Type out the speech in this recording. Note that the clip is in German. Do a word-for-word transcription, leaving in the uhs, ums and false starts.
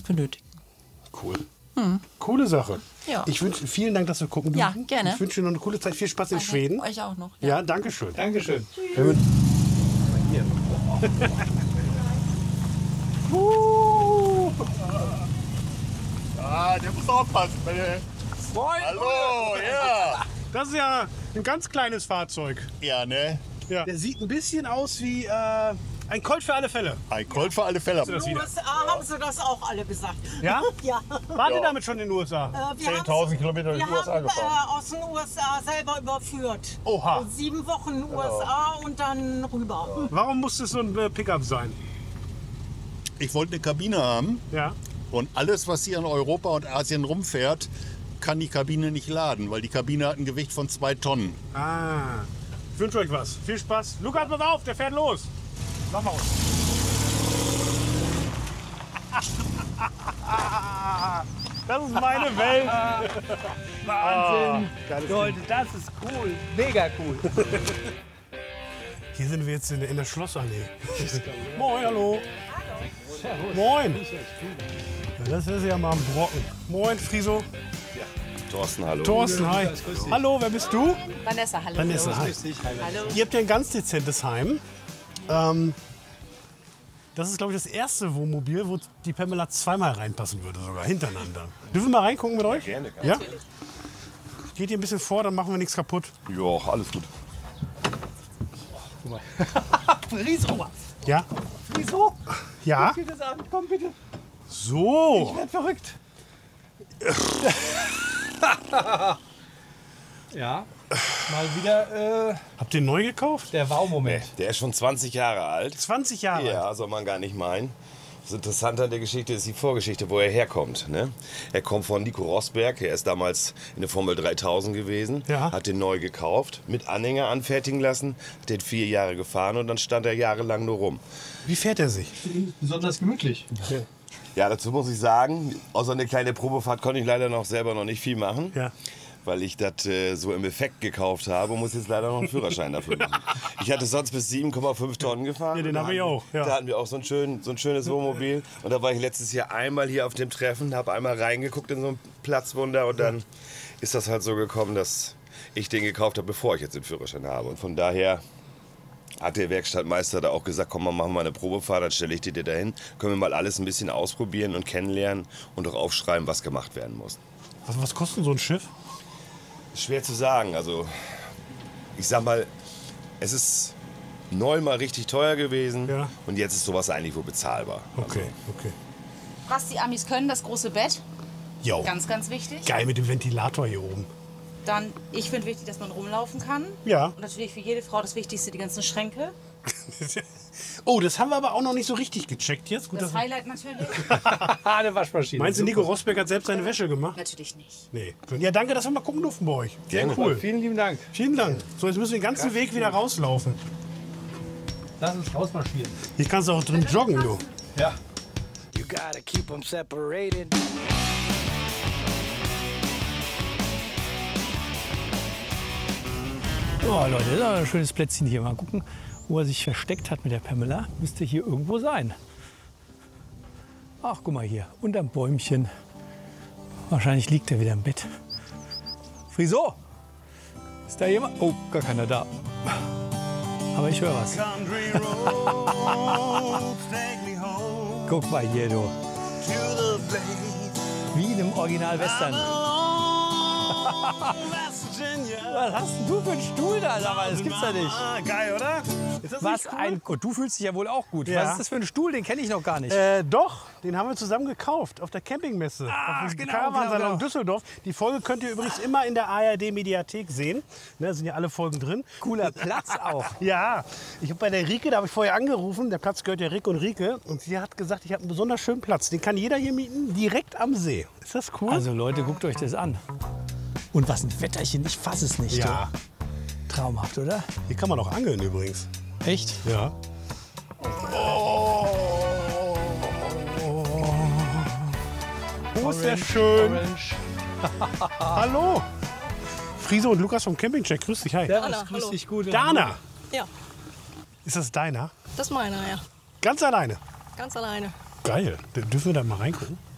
benötigen. Cool. Hm. Coole Sache. Ja. Ich wünsche vielen Dank, dass wir gucken Ja, durften. gerne. Ich wünsche dir noch eine coole Zeit. Viel Spaß in Schweden. Euch auch noch. Ja, danke schön. Dankeschön. uh. Ah, der muss aufpassen, bitte. Moin. Hallo, ja. Das ist ja ein ganz kleines Fahrzeug. Ja, ne? Ja. Der sieht ein bisschen aus wie äh, ein Colt für alle Fälle. Ein Colt für alle Fälle. Das In den wieder. U S A haben sie das auch alle gesagt. Ja? Ja. Wart ihr Ja. damit schon in den U S A? Äh, wir zehntausend Kilometer in wir die U S A haben gefahren. äh, aus den U S A selber überführt. Oha. Sieben Wochen U S A und dann rüber. Warum muss es so ein äh, Pickup sein? Ich wollte eine Kabine haben Ja. und alles, was hier in Europa und Asien rumfährt, kann die Kabine nicht laden, weil die Kabine hat ein Gewicht von zwei Tonnen. Ah. Ich wünsche euch was. Viel Spaß. Lukas, pass auf, der fährt los. Mach mal aus. Das ist meine Welt. Wahnsinn. Geiles Leute, das ist cool. Mega cool. Hier sind wir jetzt in, in der Schlossallee. Moin, hallo. Moin. Ja, das ist ja mal ein Brocken. Moin, Friso. Thorsten, hallo. Thorsten, hi. Hallo, wer bist du? Vanessa, hallo. Vanessa, hi. Hallo. Ihr habt ja ein ganz dezentes Heim. Ähm, das ist, glaube ich, das erste Wohnmobil, wo die Pamela zweimal reinpassen würde, sogar hintereinander. Dürfen wir mal reingucken mit euch? Gerne. Ja? Geht ihr ein bisschen vor, dann machen wir nichts kaputt. Ja, alles gut. Friso. Ja? Friso. Ja? Guck dir das an. Komm bitte. So. Ich werd verrückt. Ja. Mal wieder äh, Habt ihr neu gekauft? der Wow-Moment. Der ist schon zwanzig Jahre alt. zwanzig Jahre alt. Ja, soll man gar nicht meinen. Das Interessante an der Geschichte ist die Vorgeschichte, wo er herkommt. Ne? Er kommt von Nico Rosberg. Er ist damals in der Formel dreitausend gewesen. Ja. Hat den neu gekauft, mit Anhänger anfertigen lassen, hat den vier Jahre gefahren und dann stand er jahrelang nur rum. Wie fährt er sich? Besonders gemütlich. Ja, dazu muss ich sagen, außer eine kleine Probefahrt konnte ich leider noch selber noch nicht viel machen. Ja. Weil ich das äh, so im Effekt gekauft habe und muss jetzt leider noch einen Führerschein dafür machen. Ich hatte sonst bis sieben Komma fünf Tonnen gefahren. Ja, den Da habe ich hatten- auch, ja. Da hatten wir auch so ein, schön, so ein schönes Wohnmobil. Und da war ich letztes Jahr einmal hier auf dem Treffen, habe einmal reingeguckt in so ein Platzwunder. Und dann ist das halt so gekommen, dass ich den gekauft habe, bevor ich jetzt den Führerschein habe. Und von daher hat der Werkstattmeister da auch gesagt, komm, mal machen wir eine Probefahrt, dann stelle ich dir dahin. Können wir mal alles ein bisschen ausprobieren und kennenlernen und auch aufschreiben, was gemacht werden muss. Was, was kostet so ein Schiff? Schwer zu sagen. Also, ich sag mal, es ist neunmal richtig teuer gewesen Ja. und jetzt ist sowas eigentlich wohl bezahlbar. Okay, okay. Was die Amis können, das große Bett. Jo. Ganz, ganz wichtig. Geil mit dem Ventilator hier oben. Dann, ich finde wichtig, dass man rumlaufen kann. Ja. Und natürlich für jede Frau das Wichtigste, die ganzen Schränke. Oh, das haben wir aber auch noch nicht so richtig gecheckt jetzt. Gut, Das dass- Highlight natürlich. Eine Waschmaschine. Meinst du, Nico Rosberg hat selbst seine Wäsche gemacht? Natürlich nicht. Nee. Ja, danke, dass wir mal gucken durften bei euch. Sehr Gerne. cool. Vielen lieben Dank. Vielen Dank. So, jetzt müssen wir den ganzen Weg wieder rauslaufen. Lass uns rausmarschieren. Hier kannst du auch drin joggen, du. Ja. You gotta keep them separated. Oh Leute, das ist aber ein schönes Plätzchen hier. Mal gucken, wo er sich versteckt hat mit der Pamela. Müsste hier irgendwo sein. Ach, guck mal hier, unterm Bäumchen. Wahrscheinlich liegt er wieder im Bett. Friso! Ist da jemand? Oh, gar keiner da. Aber ich höre was. Guck mal hier, du. Wie in einem Original-Western. Was hast denn du für einen Stuhl da? Sag mal, das gibt's ja nicht. Ah, geil, oder? Ist das Was nicht cool? ein. Und du fühlst dich ja wohl auch gut. Ja. Was ist das für ein Stuhl? Den kenne ich noch gar nicht. Äh, doch, den haben wir zusammen gekauft auf der Campingmesse. Ach, auf dem genau, Caravansalon genau, genau. Düsseldorf. Die Folge könnt ihr übrigens immer in der A R D-Mediathek sehen. Ne, da sind ja alle Folgen drin. Cooler Platz auch. Ja, ich habe bei der Rike, da habe ich vorher angerufen, der Platz gehört ja Rick und Rike. Und sie hat gesagt, ich habe einen besonders schönen Platz. Den kann jeder hier mieten, direkt am See. Ist das cool? Also Leute, guckt euch das an. Und was ein Wetterchen, ich fasse es nicht. ja, Du. Traumhaft, oder? hier kann man auch angeln übrigens. Echt? Ja. Oh, ist der schön. Orange. Hallo. Friso und Lukas vom Campingcheck, grüß dich, hi. Servus, grüß dich gut. Dana, Ja, ist das deiner? das ist meiner, ja. Ganz alleine? Ganz alleine. Geil. Dürfen wir da mal reingucken?